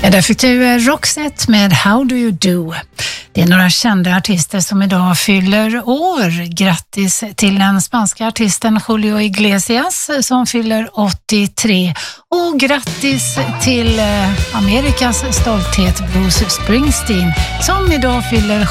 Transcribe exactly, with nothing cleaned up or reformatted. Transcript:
Där fick du Roxette med How Do You Do. Det är några kända artister som idag fyller år. Grattis till den spanska artisten Julio Iglesias som fyller åttiotre. Och grattis till Amerikas stolthet Bruce Springsteen som idag fyller